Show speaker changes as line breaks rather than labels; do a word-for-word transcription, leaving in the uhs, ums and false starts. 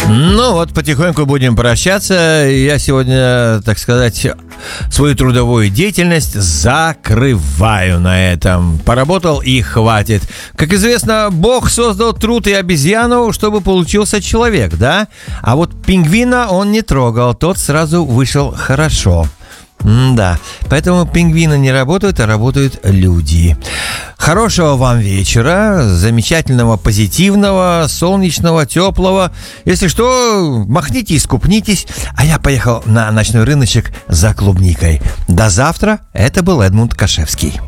Ну вот, потихоньку будем прощаться. Я сегодня, так сказать, свою трудовую деятельность закрываю на этом. Поработал и хватит. Как известно, Бог создал труд и обезьяну, чтобы получился человек, да? А вот пингвина он не трогал, тот сразу вышел хорошо. Да, поэтому пингвины не работают, а работают люди. Хорошего вам вечера, замечательного, позитивного, солнечного, теплого. Если что, махните и скупнитесь. А я поехал на ночной рыночек за клубникой. До завтра. Это был Эдмунд Кашевский.